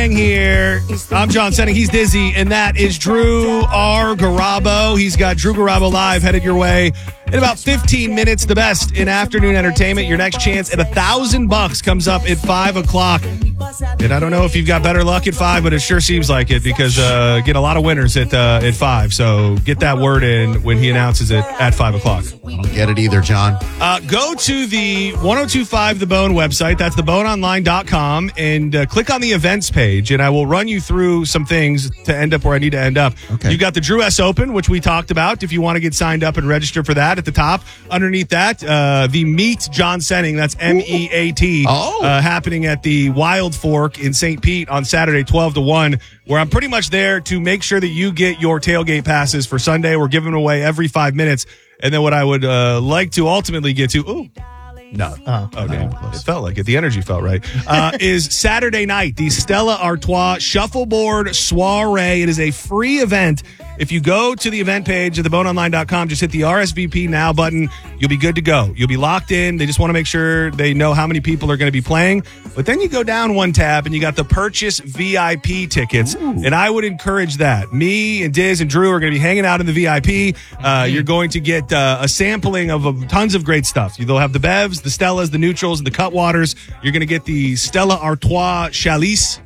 Gang here. I'm John Senning. He's Dizzy, and that is Drew R. Garabo. He's got Drew Garabo Live headed your way in about 15 minutes. The best in afternoon entertainment. Your next chance at $1,000 comes up at 5 o'clock. And I don't know if you've got better luck at 5, but it sure seems like it because get a lot of winners at 5. So get that word in when he announces it at 5 o'clock. I don't get it either, John. Go to the 1025 The Bone website. That's theboneonline.com and click on the events page, and I will run you through some things to end up where I need to end up. Okay. You've got the Drew S. Open, which we talked about. If you want to get signed up and register for that at the top. Underneath that, the Meet John Senning, that's MEAT, happening at the Wild Fork in St. Pete on Saturday, 12 to 1, where I'm pretty much there to make sure that you get your tailgate passes for Sunday. We're giving them away every 5 minutes. And then what I would like to ultimately get to, no. Okay. It felt like it. The energy felt right. Is Saturday night, the Stella Artois Shuffleboard Soiree. It is a free event. If you go to the event page at theboneonline.com, just hit the RSVP now button. You'll be good to go. You'll be locked in. They just want to make sure they know how many people are going to be playing. But then you go down one tab and you got the purchase VIP tickets. Ooh. And I would encourage that. Me and Diz and Drew are going to be hanging out in the VIP. You're going to get a sampling of tons of great stuff. They'll have the Bevs, the Stellas, the Neutrals, and the Cutwaters. You're going to get the Stella Artois Chalice,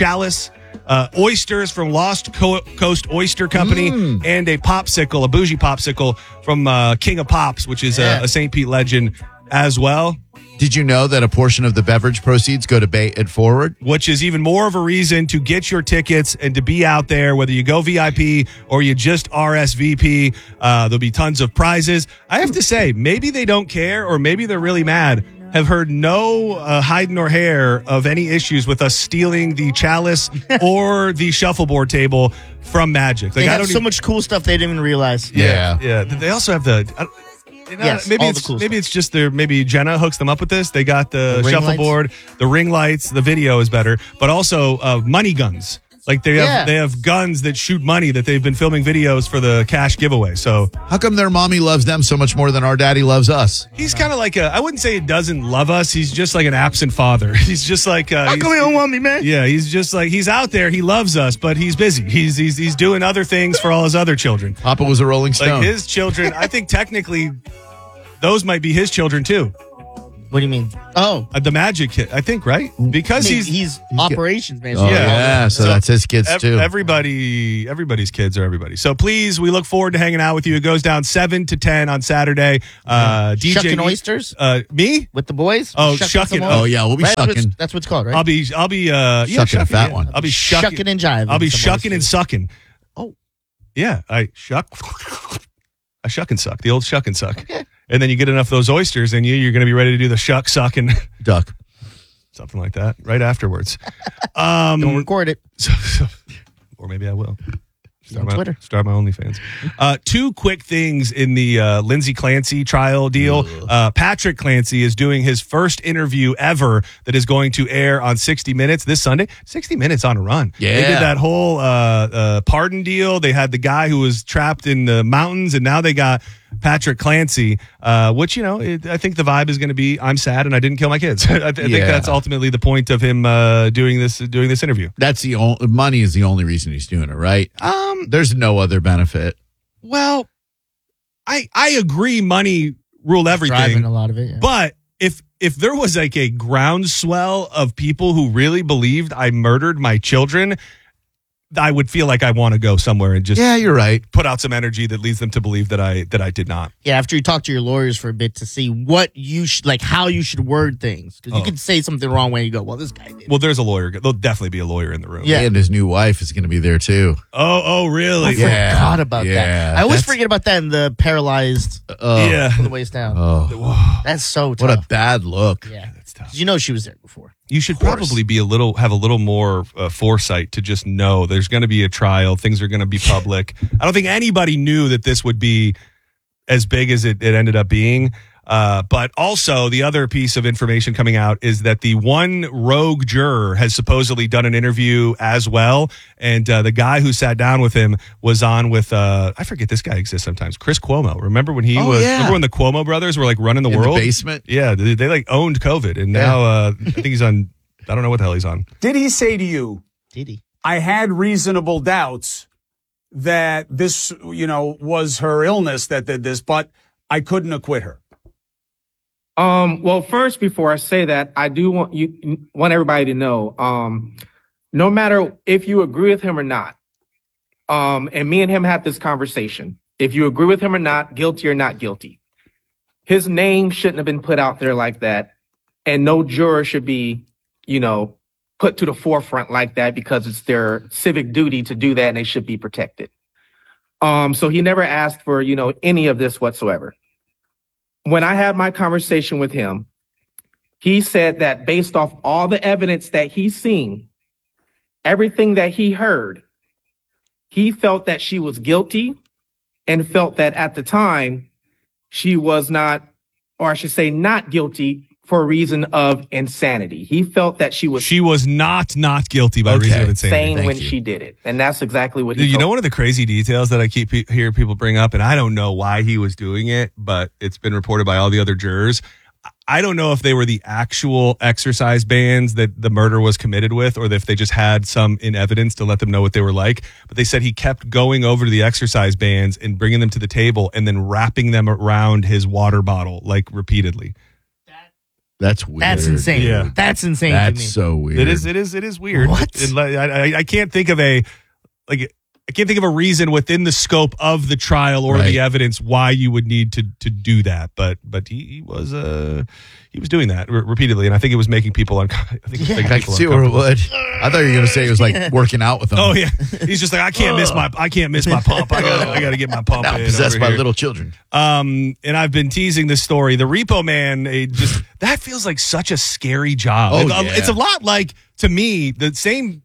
oysters from Lost Coast Oyster Company, and a popsicle, a bougie popsicle from King of Pops, which is a St. Pete legend as well. Did you know that a portion of the beverage proceeds go to Bay It Forward? Which is even more of a reason to get your tickets and to be out there, whether you go VIP or you just RSVP. There'll be tons of prizes. I have to say, maybe they don't care or maybe they're really mad. Have heard no hide nor hair of any issues with us stealing the chalice or the shuffleboard table from Magic. They have so much cool stuff they didn't even realize. Yeah. They also have maybe it's just maybe Jenna hooks them up with this. They got the shuffleboard, the ring lights, the video is better, but also money guns. Like they have guns that shoot money that they've been filming videos for the cash giveaway. So how come their mommy loves them so much more than our daddy loves us? He's kind of like I wouldn't say he doesn't love us. He's just like an absent father. He's just like how come he don't want me, man? Yeah, he's just like he's out there. He loves us, but he's busy. He's doing other things for all his other children. Papa was a Rolling Stone. Like his children, I think technically those might be his children too. What do you mean? Oh, the Magic kid, I think, right? Because he's operations manager. So that's his kids too. Everybody's kids are everybody. So please, we look forward to hanging out with you. It goes down 7 to 10 on Saturday. DJ Shucking oysters. Me with the boys. Oh, shucking. Oh yeah, we'll be shucking. That's what it's called, right? I'll be shucking a fat one. I'll be shucking and jiving. I'll be shucking and sucking. Oh, yeah, I shuck and suck. The old shuck and suck. Okay. And then you get enough of those oysters and you're going to be ready to do the shuck, suck, and duck. Something like that right afterwards. Don't record it. Or maybe I will. Twitter. Start my OnlyFans. Two quick things in the Lindsay Clancy trial deal. Patrick Clancy is doing his first interview ever that is going to air on 60 Minutes this Sunday. 60 Minutes on a run. Yeah. They did that whole pardon deal. They had the guy who was trapped in the mountains, and now they got Patrick Clancy, which, I think the vibe is going to be, I'm sad and I didn't kill my kids. I think that's ultimately the point of him doing this interview. That's money is the only reason he's doing it, right? There's no other benefit. Well, I agree. Money rule everything. Driving a lot of it. Yeah. But if there was like a groundswell of people who really believed I murdered my children, I would feel like I want to go somewhere and just you're right. Put out some energy that leads them to believe that I did not. Yeah, after you talk to your lawyers for a bit to see what you should, like how you should word things, because you could say something wrong way and you go, well, this guy did. Well, there's a lawyer. There'll definitely be a lawyer in the room. Yeah, and his new wife is going to be there too. Oh, really? I forgot about that. I always forget about that in the paralyzed from the waist down. Oh, that's so tough. What a bad look. Yeah, that's tough. You know she was there before. You should probably have a little more foresight to just know there's going to be a trial. Things are going to be public. I don't think anybody knew that this would be as big as it ended up being. But also the other piece of information coming out is that the one rogue juror has supposedly done an interview as well. And the guy who sat down with him was on with, I forget this guy exists sometimes, Chris Cuomo. Remember when remember when the Cuomo brothers were like running the world? In the basement? Yeah, they like owned COVID. And now I think he's on, I don't know what the hell he's on. Did he say to you, Did he? I had reasonable doubts that this, was her illness that did this, but I couldn't acquit her. Well, first, before I say that, I do want everybody to know, no matter if you agree with him or not, and me and him had this conversation, if you agree with him or not, guilty or not guilty, his name shouldn't have been put out there like that. And no juror should be, put to the forefront like that because it's their civic duty to do that and they should be protected. So he never asked for, any of this whatsoever. When I had my conversation with him, he said that based off all the evidence that he's seen, everything that he heard, he felt that she was guilty and felt that at the time she was not, or I should say not guilty for a reason of insanity. He felt that she was not guilty by reason of insanity. Insane when she did it. And that's exactly what he You told know one of the crazy details that I keep hear people bring up, and I don't know why he was doing it, but it's been reported by all the other jurors. I don't know if they were the actual exercise bands that the murder was committed with, or if they just had some in evidence to let them know what they were like. But they said he kept going over to the exercise bands and bringing them to the table and then wrapping them around his water bottle, like repeatedly. That's weird. That's insane. Yeah. That's insane. That's to me. so weird. It is weird. What? I can't think of a reason within the scope of the trial or the evidence why you would need to do that. But he was doing that repeatedly, and I think it was making people uncomfortable. I can see where it would. I thought you were going to say it was like working out with them. Oh yeah, he's just like I can't miss my pump. I got to get my pump. Now in possessed over by here. little children. And I've been teasing this story. The repo man, that feels like such a scary job. It's a lot like, to me, the same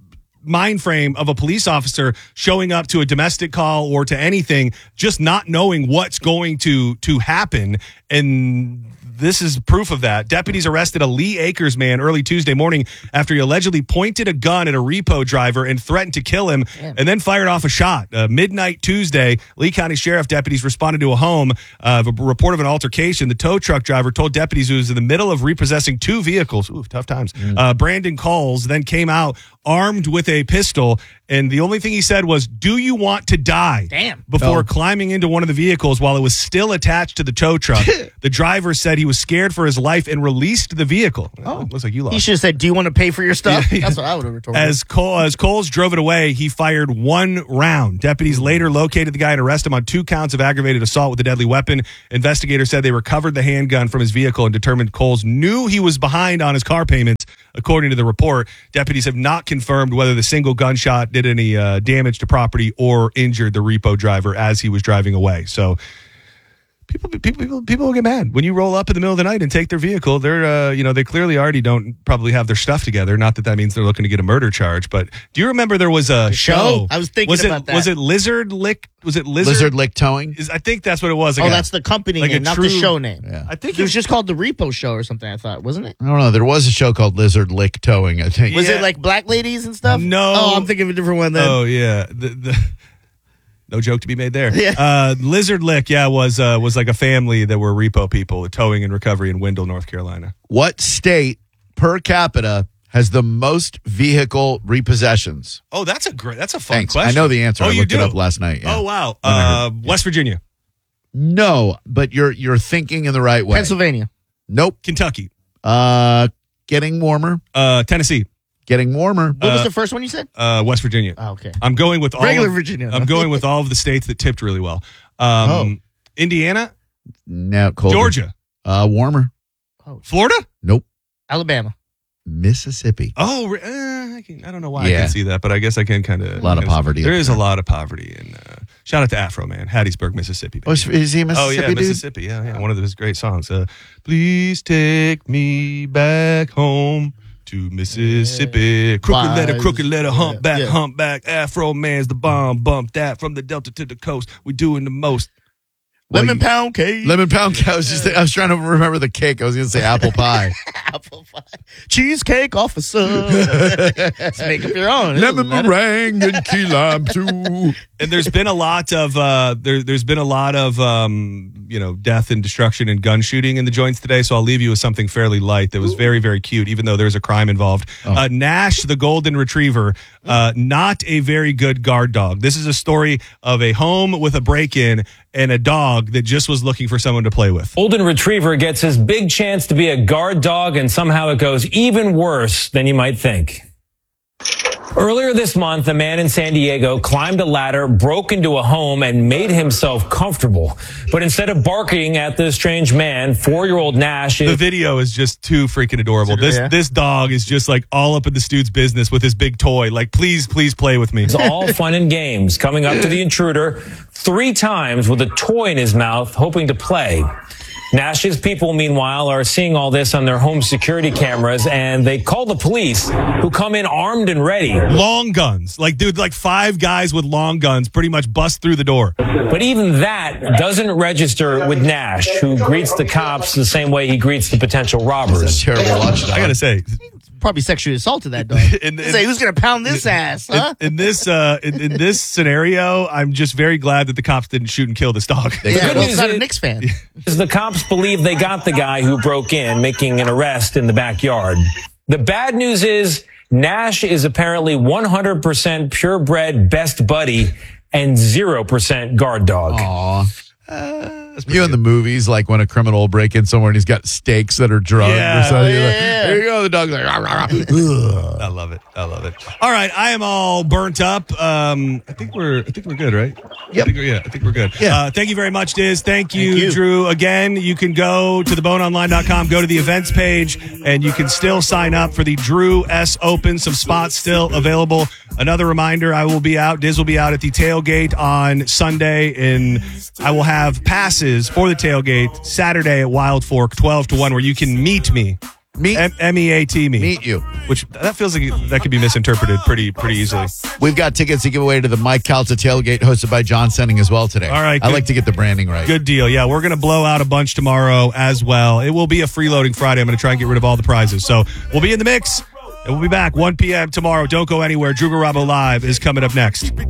mind frame of a police officer showing up to a domestic call or to anything, just not knowing what's going to happen. And this is proof of that. Deputies arrested a Lee Acres man early Tuesday morning after he allegedly pointed a gun at a repo driver and threatened to kill him and then fired off a shot. Midnight Tuesday, Lee County Sheriff deputies responded to a home of a report of an altercation. The tow truck driver told deputies he was in the middle of repossessing two vehicles. Ooh, tough times. Brandon Coles then came out armed with a pistol, and the only thing he said was, "Do you want to die?" Damn. Before climbing into one of the vehicles while it was still attached to the tow truck. The driver said he was scared for his life and released the vehicle. Looks like you lost. He should have said, "Do you want to pay for your stuff?" Yeah. That's what I would have retorted. As Coles drove it away, he fired one round. Deputies later located the guy and arrested him on 2 counts of aggravated assault with a deadly weapon. Investigators said they recovered the handgun from his vehicle and determined Coles knew he was behind on his car payments, according to the report. Deputies have not confirmed whether the single gunshot did any damage to property or injured the repo driver as he was driving away. So people will get mad when you roll up in the middle of the night and take their vehicle. They're they clearly already don't probably have their stuff together. Not that means they're looking to get a murder charge. But do you remember there was a show? I was thinking about that. Was it Lizard Lick? Was it Lizard Lick Towing? I think that's what it was. That's the company name, not the show name. Yeah. I think it was just called the Repo Show or something. I thought, wasn't it? I don't know. There was a show called Lizard Lick Towing, I think. Was it like black ladies and stuff? No. Oh, I'm thinking of a different one then. Oh yeah. No joke to be made there. Yeah. Lizard Lick, was like a family that were repo people, towing and recovery in Wendell, North Carolina. What state per capita has the most vehicle repossessions? Oh, that's a fun Thanks. question. I know the answer. Oh, I you looked do? it up last night. Yeah. Oh wow. West Virginia, No, but you're thinking in the right way. Pennsylvania. Nope. Kentucky, Getting warmer. Tennessee, Getting warmer. What was the first one you said? West Virginia. Oh, okay. I'm going with all Regular Virginia. I'm going with all of the states that tipped really well. Indiana, No, colder. Georgia, Warmer. Florida. Nope. Alabama. Mississippi. Oh, I don't know why I Yeah. can see that, but I guess I can kind of. A lot of poverty There up is there. a lot of poverty, and shout out to Afro Man, Hattiesburg, Mississippi. Oh, is he a Mississippi yeah, dude? Mississippi. Yeah. One of his great songs. Please take me back home to Mississippi. Crooked letter, humpback. Afro Man's the bomb. Bump that from the Delta to the coast. We doing the most. Lemon pound cake. Lemon pound cake. I was trying to remember the cake. I was going to say apple pie. Apple pie. Cheesecake officer. Let's make up your own. Lemon meringue and key lime too. And there's been a lot of death and destruction and gun shooting in the joints today. So I'll leave you with something fairly light that was very, very cute, even though there's a crime involved. Nash, the golden retriever, not a very good guard dog. This is a story of a home with a break-in and a dog that just was looking for someone to play with. Golden Retriever gets his big chance to be a guard dog, and somehow it goes even worse than you might think. Earlier this month, a man in San Diego climbed a ladder, broke into a home, and made himself comfortable. But instead of barking at the strange man, 4-year-old Nash... The video is just too freaking adorable. This dog is just like all up in this dude's business with his big toy. Like, please play with me. It's all fun and games, coming up to the intruder 3 times with a toy in his mouth, hoping to play. Nash's people, meanwhile, are seeing all this on their home security cameras, and they call the police, who come in armed and ready. Long guns. Like 5 guys with long guns pretty much bust through the door. But even that doesn't register with Nash, who greets the cops the same way he greets the potential robbers. It's terrible watching. I got to say... Probably sexually assaulted that dog. Say, who's going to pound this ass? Huh? In this scenario, I'm just very glad that the cops didn't shoot and kill this dog. He's not a Knicks fan. The cops believe they got the guy who broke in, making an arrest in the backyard. The bad news is Nash is apparently 100% purebred best buddy and 0% guard dog. Aww. You in the movies, like when a criminal will break in somewhere and he's got stakes that are drugged or something. Like, here you go. The dog's like, rah, rah, rah. I love it. All right, I am all burnt up. I think we're good, right? Yep. I think we're good. Yeah. Thank you very much, Diz. Thank you, Drew. Again, you can go to theboneonline.com, go to the events page, and you can still sign up for the Drew S Open. Some spots still available. Another reminder, Diz will be out at the tailgate on Sunday, and I will have passes for the tailgate Saturday at Wild Fork, 12 to 1, where you can meet me. M-E-A-T me. Meet you. Which that feels like that could be misinterpreted pretty easily. We've got tickets to give away to the Mike Calta tailgate hosted by John Senning as well today. All right. I like to get the branding right. Good deal. Yeah, we're going to blow out a bunch tomorrow as well. It will be a freeloading Friday. I'm going to try and get rid of all the prizes. So we'll be in the mix, and we'll be back 1 p.m. tomorrow. Don't go anywhere. Drew Garabo Live is coming up next.